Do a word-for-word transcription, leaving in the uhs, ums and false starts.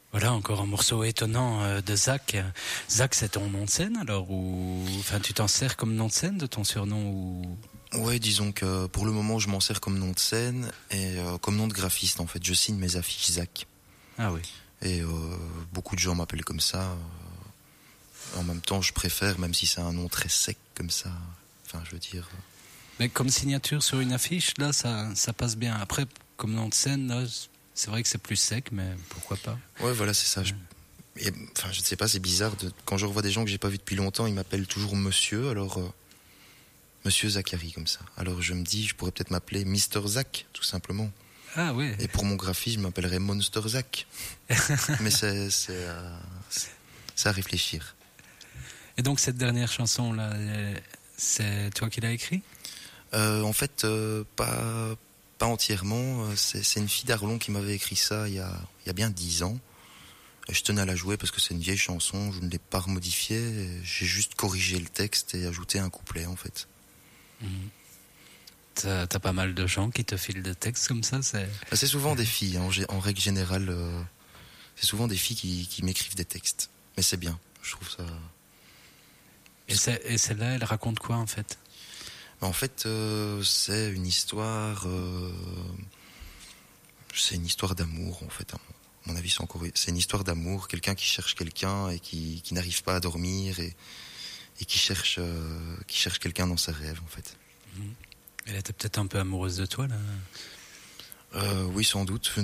Voilà, encore un morceau étonnant euh, de Zach. Zach, c'est ton nom de scène alors ou enfin tu t'en sers comme nom de scène de ton surnom ou Ouais, disons que pour le moment, je m'en sers comme nom de scène et euh, comme nom de graphiste en fait. Je signe mes affiches Zach. Ah oui. Et euh, beaucoup de gens m'appellent comme ça. Euh, en même temps, je préfère, même si c'est un nom très sec comme ça. Enfin, je veux dire. Mais comme signature sur une affiche, là, ça, ça passe bien. Après, comme nom de scène, là, c'est vrai que c'est plus sec, mais pourquoi pas. Ouais, voilà, c'est ça. Je... Et, enfin, je ne sais pas, c'est bizarre. De... Quand je revois des gens que j'ai pas vus depuis longtemps, ils m'appellent toujours Monsieur. Alors, euh... Monsieur Zachary, comme ça. Alors, je me dis, je pourrais peut-être m'appeler Mister Zach, tout simplement. Ah oui. Et pour mon graphisme, je m'appellerais Monster Zach. Mais c'est, c'est, euh... c'est à réfléchir. Et donc, cette dernière chanson-là, c'est toi qui l'as écrite ? Euh, en fait, euh, pas, pas entièrement. C'est, c'est une fille d'Arlon qui m'avait écrit ça il y a, il y a bien dix ans. Et je tenais à la jouer parce que c'est une vieille chanson. Je ne l'ai pas remodifiée. J'ai juste corrigé le texte et ajouté un couplet, en fait. Mmh. T'as, t'as pas mal de gens qui te filent des textes comme ça, c'est... C'est souvent des filles, en, en règle générale. Euh, c'est souvent des filles qui, qui m'écrivent des textes. Mais c'est bien, je trouve ça... Et, c'est, et celle-là, elle raconte quoi, en fait ? En fait, euh, c'est une histoire... Euh, c'est une histoire d'amour, en fait. À mon avis, c'est encore... C'est une histoire d'amour. Quelqu'un qui cherche quelqu'un et qui, qui n'arrive pas à dormir et, et qui cherche, euh, qui cherche quelqu'un dans ses rêves, en fait. Elle était peut-être un peu amoureuse de toi, là ? euh, Oui, sans doute.